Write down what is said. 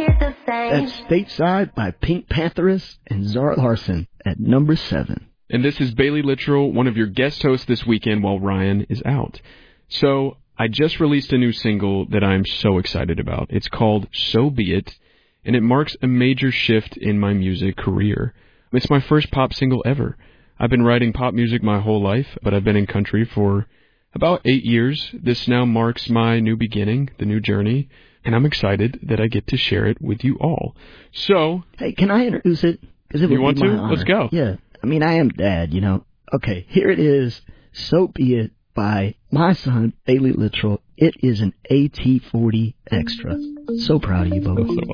That's Stateside by Pink Pantheress and Zara Larsson at number 7. And this is Bailey Littrell, one of your guest hosts this weekend while Ryan is out. So I just released a new single that I'm so excited about. It's called So Be It, and it marks a major shift in my music career. It's my first pop single ever. I've been writing pop music my whole life, but I've been in country for about 8 years. This now marks my new beginning, the new journey, and I'm excited that I get to share it with you all. So... Hey, can I introduce it? You want to? Let's go. Yeah. I mean, I am dad, you know. Okay, here it is. So Be It by my son, Bailey Littrell. It is an AT40 extra. So proud of you both.